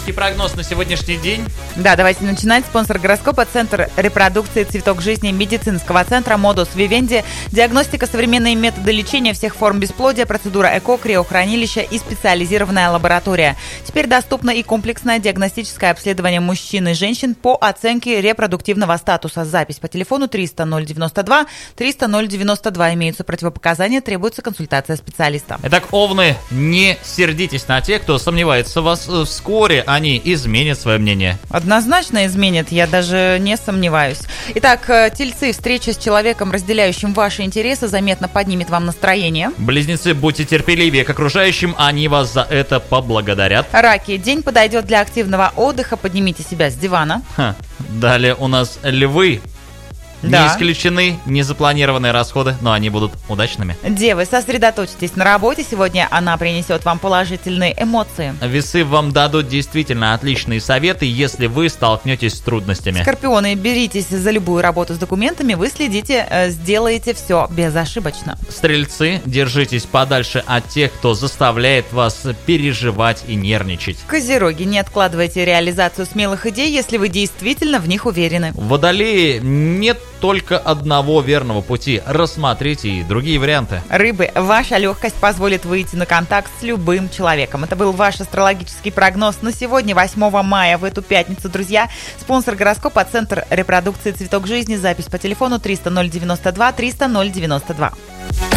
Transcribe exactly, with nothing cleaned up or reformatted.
И прогноз на сегодняшний день. Да, давайте начинать. Спонсор гороскопа — Центр репродукции «Цветок жизни» медицинского центра «Модус Вивенди». Диагностика, современные методы лечения всех форм бесплодия, процедура ЭКО, криохранилище и специализированная лаборатория. Теперь доступно и комплексное диагностическое обследование мужчин и женщин по оценке репродуктивного статуса. Запись по телефону триста ноль девяносто два триста ноль девяносто два. Имеются противопоказания, требуется консультация специалиста. Итак, овны, не сердитесь на тех, кто сомневается в вас. Вскоре они изменят свое мнение. Однозначно изменят, я даже не сомневаюсь. Итак, тельцы, встреча с человеком, разделяющим ваши интересы, заметно поднимет вам настроение. Близнецы, будьте терпеливее к окружающим, они вас за это поблагодарят. Раки, день подойдет для активного отдыха, поднимите себя с дивана. Ха. Далее у нас львы. Да. Не исключены незапланированные расходы, но они будут удачными. Девы, сосредоточьтесь на работе. Сегодня она принесет вам положительные эмоции. Весы, вам дадут действительно отличные советы, если вы столкнетесь с трудностями. Скорпионы, беритесь за любую работу с документами. Вы следите, сделаете все безошибочно. Стрельцы, держитесь подальше от тех, кто заставляет вас переживать и нервничать. Козероги, не откладывайте реализацию смелых идей, если вы действительно в них уверены. Водолеи, нет только одного верного пути. Рассмотрите и другие варианты. Рыбы, ваша легкость позволит выйти на контакт с любым человеком. Это был ваш астрологический прогноз на сегодня, восьмого мая, в эту пятницу, друзья. Спонсор гороскопа — Центр репродукции «Цветок жизни». Запись по телефону триста ноль девяносто два триста ноль девяносто два.